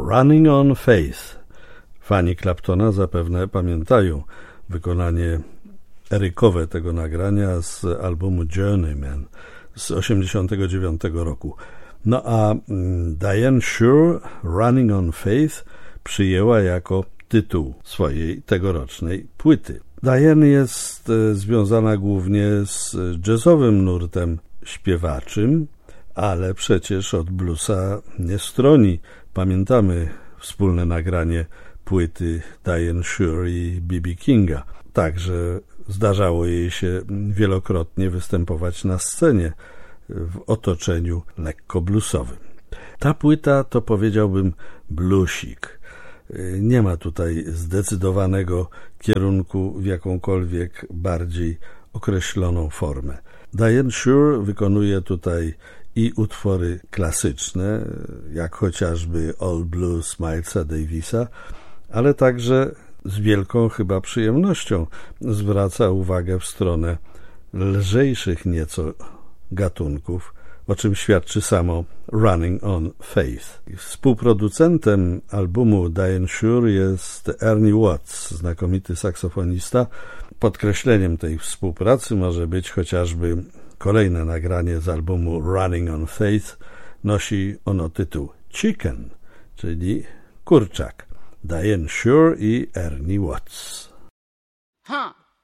Running on Faith. Fani Claptona zapewne pamiętają wykonanie erykowe tego nagrania z albumu Journeyman z 1989 roku. No a Diane Shure Running on Faith przyjęła jako tytuł swojej tegorocznej płyty. Diane jest związana głównie z jazzowym nurtem śpiewaczym, ale przecież od bluesa nie stroni. Pamiętamy wspólne nagranie płyty Diane Shure i B.B. Kinga. Także zdarzało jej się wielokrotnie występować na scenie w otoczeniu lekko bluesowym. Ta płyta to, powiedziałbym, bluesik. Nie ma tutaj zdecydowanego kierunku w jakąkolwiek bardziej określoną formę. Diane Shure wykonuje tutaj i utwory klasyczne, jak chociażby All Blues Milesa Davisa, ale także z wielką chyba przyjemnością zwraca uwagę w stronę lżejszych nieco gatunków, o czym świadczy samo Running on Faith. Współproducentem albumu Diane Shure jest Ernie Watts, znakomity saksofonista. Podkreśleniem tej współpracy może być chociażby kolejne nagranie z albumu Running on Faith. Nosi ono tytuł Chicken, czyli kurczak. Diane Shure i Ernie Watts.